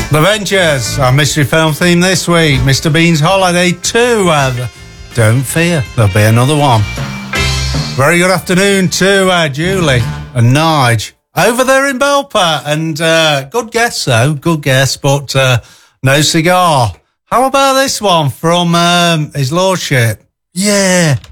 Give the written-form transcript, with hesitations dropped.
The Ventures, our mystery film theme this week. Mr. Bean's Holiday 2. Don't fear, there'll be another one. Very good afternoon to Julie and Nige over there in Belper. And good guess, though. Good guess, but no cigar. How about this one from His Lordship? Yeah.